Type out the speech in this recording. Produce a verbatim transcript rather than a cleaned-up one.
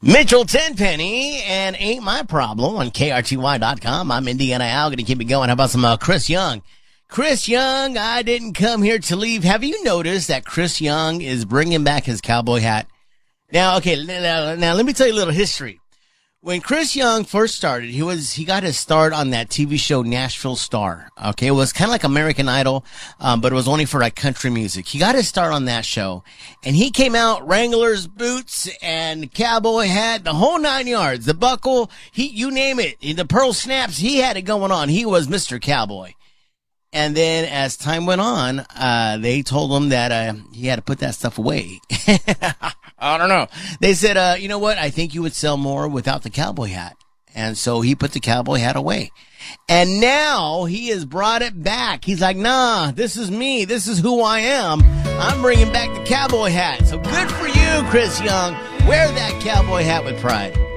Mitchell Tenpenny and Ain't My Problem on K R T Y dot com. I'm Indiana Al. Going to keep it going. How about some uh, Chris Young? Chris Young, I didn't come here to leave. Have you noticed that Chris Young is bringing back his cowboy hat? Now, okay, now, now let me tell you a little history. When Chris Young first started, he was he got his start on that T V show Nashville Star. Okay, it was kind of like American Idol, um, but it was only for like country music. He got his start on that show, and he came out Wrangler's boots and cowboy hat, the whole nine yards, the buckle, he you name it, the pearl snaps. He had it going on. He was Mister Cowboy. And then as time went on, uh, they told him that, uh, he had to put that stuff away. I don't know. They said, uh, you know what? I think you would sell more without the cowboy hat. And so he put the cowboy hat away. And now he has brought it back. He's like, nah, this is me. This is who I am. I'm bringing back the cowboy hat. So good for you, Chris Young. Wear that cowboy hat with pride.